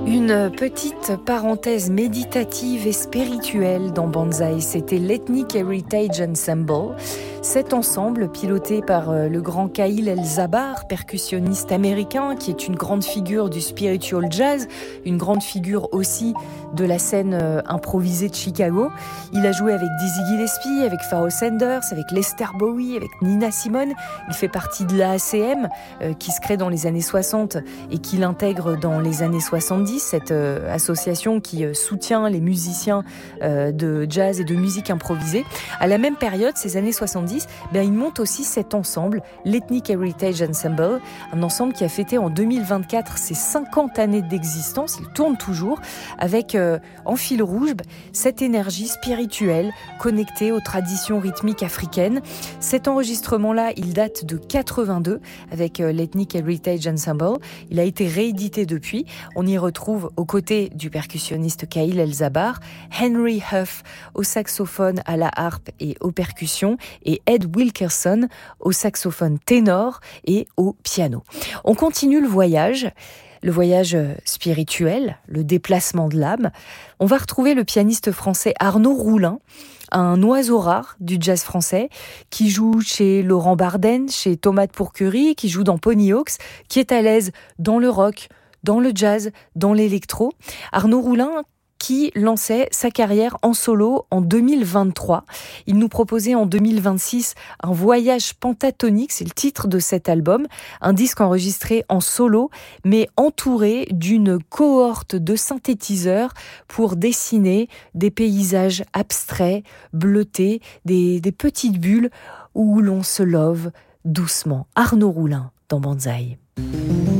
Une petite parenthèse méditative et spirituelle dans Banzai, c'était l'Ethnic Heritage Ensemble. Cet ensemble, piloté par le grand Khalil El-Zabar, percussionniste américain, qui est une grande figure du spiritual jazz, une grande figure aussi de la scène improvisée de Chicago. Il a joué avec Dizzy Gillespie, avec Pharoah Sanders, avec Lester Bowie, avec Nina Simone. Il fait partie de l'AACM, qui se crée dans les années 60 et qui l'intègre dans les années 70, cette association qui soutient les musiciens de jazz et de musique improvisée. À la même période, ces années 70, il monte aussi cet ensemble, l'Ethnic Heritage Ensemble, un ensemble qui a fêté en 2024 ses 50 années d'existence. Il tourne toujours avec en fil rouge cette énergie spirituelle connectée aux traditions rythmiques africaines. Cet enregistrement-là, il date de 82 avec l'Ethnic Heritage Ensemble. Il a été réédité depuis. On y retrouve aux côtés du percussionniste Khalil El-Zabar, Henry Huff au saxophone, à la harpe et aux percussions, et Ed Wilkerson au saxophone ténor et au piano. On continue le voyage spirituel, le déplacement de l'âme. On va retrouver le pianiste français Arnaud Roulin, un oiseau rare du jazz français, qui joue chez Laurent Barden, chez Tomate Pourquerie, qui joue dans Ponyhawks, qui est à l'aise dans le rock, dans le jazz, dans l'électro. Arnaud Roulin qui lançait sa carrière en solo en 2023. Il nous proposait en 2026 un voyage pentatonique, c'est le titre de cet album, un disque enregistré en solo, mais entouré d'une cohorte de synthétiseurs pour dessiner des paysages abstraits, bleutés, des petites bulles où l'on se love doucement. Arnaud Roulin dans Banzai.